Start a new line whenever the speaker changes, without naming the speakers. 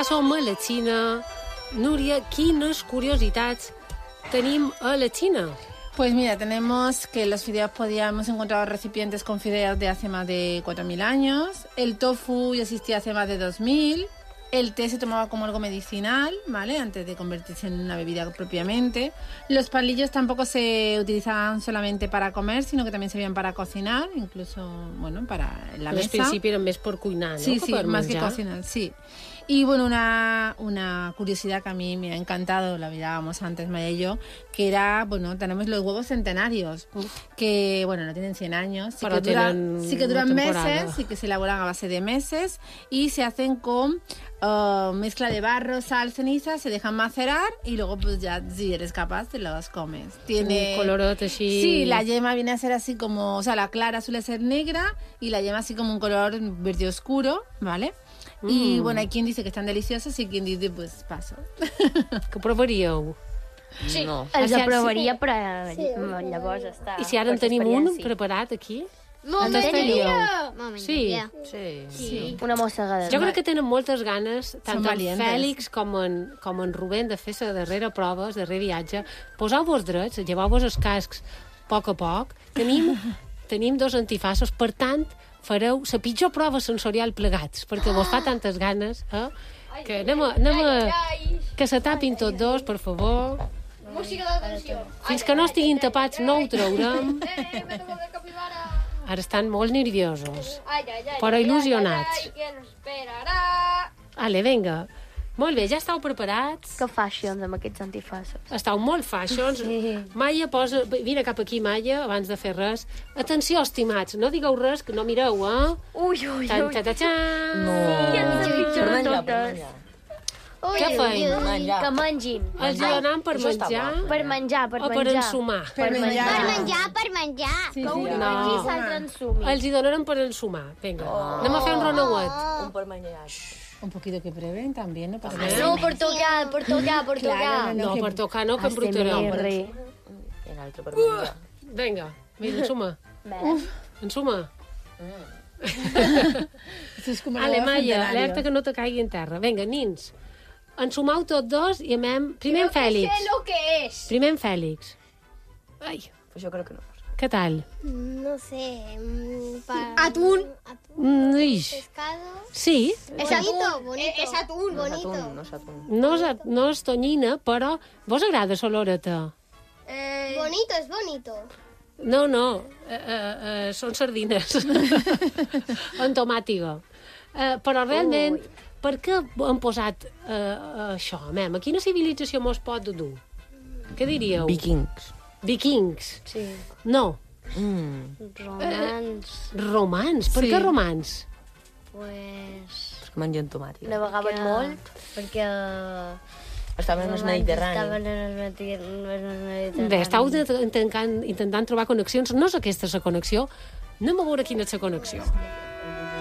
ja som a la Xina. Núria, quines curiositats tenim a la Xina?
Pues mira, tenemos que los fideos hemos encontrado recipientes con fideos de hace más de 4.000 años. El tofu ya existía hace más de 2.000. El té se tomaba como algo medicinal, ¿vale? Antes de convertirse en una bebida propiamente. Los palillos tampoco se utilizaban solamente para comer, sino que también servían para cocinar, incluso, bueno, para la mesa.
Al principi eren més per cuinar, ¿no?
Sí,
que
sí,
per
más
menjar.
que cocinar, sí. Y bueno, una curiosidad que a mí me ha encantado, la mirábamos antes Maya y yo, que era, bueno, tenemos los huevos centenarios, que, bueno, no tienen 100 años, sí que duran meses, sí que se elaboran a base de meses y se hacen con mezcla de barro, sal, ceniza, se dejan macerar y luego pues ya, si eres capaz, te los comes. Tiene
un colorot així...
Sí, la yema viene a ser así como, o sea, la clara suele ser negra y la yema así como un color verde oscuro, ¿vale? Y bueno, hay quien dice que están deliciosos y quien dice, pues paso.
Que provaríeu?
Sí,
No.
els aprovaria, però llavors està...
I si ara en tenim un preparat aquí? Sí.
Sí.
Una mossegada.
Jo crec que tenen moltes ganes, tant en
valientes.
Fèlix com en Rubén, de fer la darrera prova, el darrer viatge. Poseu-vos drets, lleveu-vos els cascs a poc. Tenim 2 antifassos, per tant, fareu la pitjor prova sensorial plegats, perquè vos fa tantes ganes, que anem a... Que se tapin tots dos, per favor.
Música d'atenció.
Fins que no estiguin tapats no ho traurem.
Me toco de capibara.
Ara estan molt nerviosos,
Ai,
però il·lusionats.
¿Quién nos esperará?
Ale, vinga. Molt bé, ja estàu preparats?
Que fashions amb aquests antifassos.
Estàu molt fashions. Maia, vine cap aquí, Maia, abans de fer res. Atenció, estimats, no digueu res, que no mireu,
Ui.
Tan, ta, ta, tan.
No. Per menjar.
Què feim?
Menjar.
Que mengin.
Els hi donem per
Això està
menjar
Per menjar, per
o per
menjar.
ensumar?
Per menjar.
Per menjar.
Sí,
Que un
sí.
mengi i l'altre ensumi.
Els hi donarem per ensumar. Vinga, anem a fer un ronauet.
Un per menjar.
Un poquito que prueben también, ¿no? Para
No, per tocar.
Claro,
No, per tocar no, que embrutarem.
I l'altre per menjar.
Vinga, mira, ensuma. Ensuma.
Eso es como
Ale,
los
Maia,
centenarios.
alerta que no te caigui en terra. Vinga, nins, ensumau tots dos i amem... Primer en Fèlix.
Sé lo que es.
Primer en Fèlix. Ai,
Pues jo crec que no.
què tal?
No sé. Atún.
Ix.
Pescado.
Sí,
Es atún. Bonito. Es atún.
No és
Bonito.
atún, no és atún.
no és tonyina, però vos agrada l'oloreta?
Bonito, es bonito.
No, són sardines. En tomàtiga. Però realment, per què han posat això? A quina civilització mos pot dur? Què diríeu?
Vikings.
Vikings.
Sí.
No. Romans. Per què romans?
És que mengen tomàtic.
Navegaven molt perquè...
Estaven en el Mediterrani.
Estaven en el Mediterrani.
Bé, estàu intentant trobar connexions. No és aquesta la connexió. Anem a veure quina és la connexió.